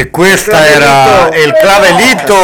E questa era il clavelito.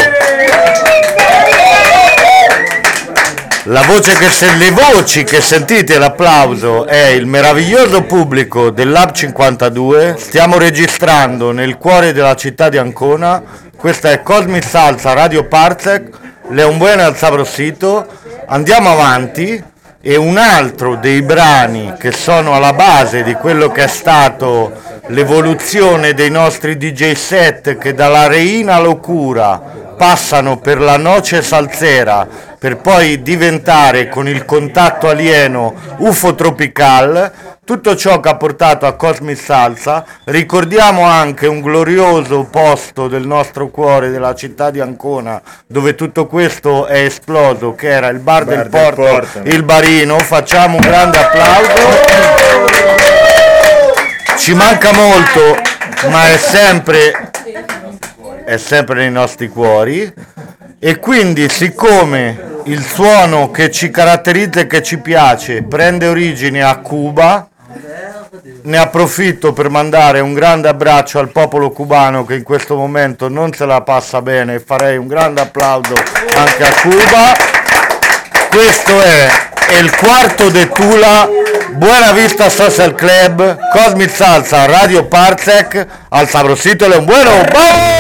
La voce le voci che sentite, l'applauso, è il meraviglioso pubblico del Lab 52. Stiamo registrando nel cuore della città di Ancona. Questa è Cosmic Salsa Radio Parsec, Leon Bueno al Sabrosito. Andiamo avanti, e un altro dei brani che sono alla base di quello che è stato l'evoluzione dei nostri DJ set, che dalla Reina Locura passano per la Noce Salsera per poi diventare, con il contatto alieno, UFO Tropical, tutto ciò che ha portato a Cosmic Salsa. Ricordiamo anche un glorioso posto del nostro cuore, della città di Ancona, dove tutto questo è esploso, che era il Bar del Porto, il Barino. Facciamo un grande applauso. Ci manca molto, ma è sempre nei nostri cuori. E quindi, siccome il suono che ci caratterizza e che ci piace prende origine a Cuba, ne approfitto per mandare un grande abbraccio al popolo cubano, che in questo momento non se la passa bene, e farei un grande applauso anche a Cuba. Questo è il quarto de Tula, Buena Vista Social Club, Cosmic Salsa Radio Parsec, al Sabrosito Leon Bueno. ¡Vamos!